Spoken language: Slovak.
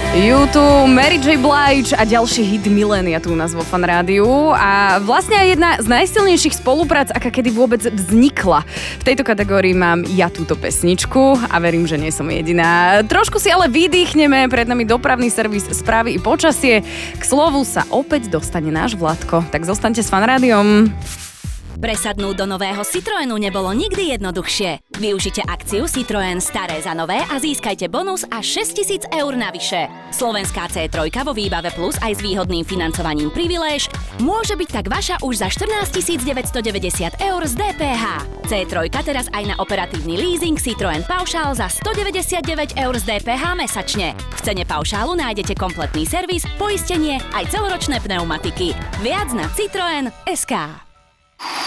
YouTube, Mary J. Blige a ďalší hit milénia tu u nás vo Fan Rádiu. A vlastne aj jedna z najsilnejších spoluprác, aká kedy vôbec vznikla. V tejto kategórii mám ja túto pesničku a verím, že nie som jediná. Trošku si ale vydýchneme, pred nami dopravný servis Správy i počasie. K slovu sa opäť dostane náš Vladko. Tak zostaňte s Fan Rádiom. Presadnúť do nového Citroenu nebolo nikdy jednoduchšie. Využite akciu Citroen staré za nové a získajte bonus až 6 000 eur navyše. Slovenská C3 vo výbave plus aj s výhodným financovaním Priviléž môže byť tak vaša už za 14 990 eur z DPH. C3 teraz aj na operatívny leasing Citroen Paušál za 199 eur z DPH mesačne. V cene paušálu nájdete kompletný servis, poistenie aj celoročné pneumatiky. Viac na Citroen.sk.